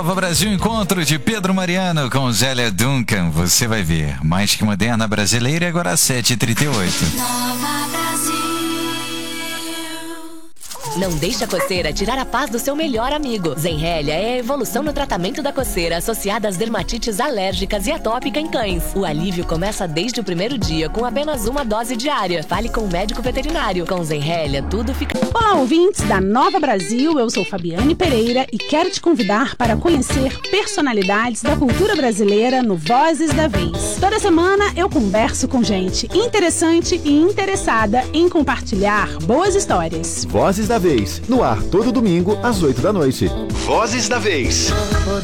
Nova Brasil, encontro de Pedro Mariano com Zélia Duncan. Você vai ver. Mais que moderna brasileira, agora às 7h38. Nova Brasil. Não deixe a coceira tirar a paz do seu melhor amigo. Zenrelia é a evolução no tratamento da coceira associada às dermatites alérgicas e atópica em cães. O alívio começa desde o primeiro dia com apenas uma dose diária. Fale com o médico veterinário. Com Zenrelia, tudo fica... Olá, ouvintes da Nova Brasil. Eu sou Fabiane Pereira e quero te convidar para conhecer personalidades da cultura brasileira no Vozes da Vez. Toda semana eu converso com gente interessante e interessada em compartilhar boas histórias. Vozes da Vez, no ar todo domingo às 8 da noite. Vozes da Vez.